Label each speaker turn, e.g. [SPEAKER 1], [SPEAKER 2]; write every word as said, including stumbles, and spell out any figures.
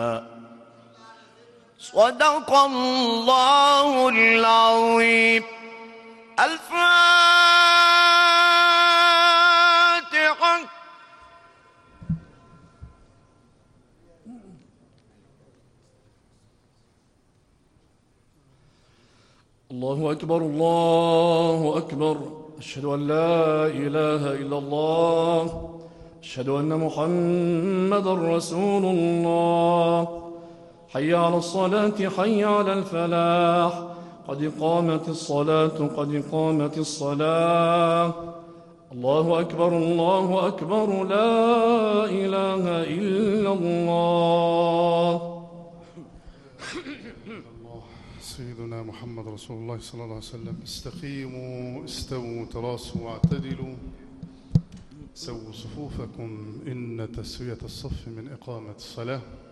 [SPEAKER 1] صدق الله العظيم. الفاتحة.
[SPEAKER 2] الله أكبر الله أكبر. أشهد أن لا إله إلا الله. أشهد أن محمدًا رسول الله. حي على الصلاة حي على الفلاح. قد قامت الصلاة قد قامت الصلاة. الله أكبر الله أكبر. لا إله إلا الله.
[SPEAKER 3] سيدنا محمد رسول الله صلى الله عليه وسلم. استقيموا استووا تراصوا واعتدلوا سووا صفوفكم إن تسوية الصف من إقامة الصلاة.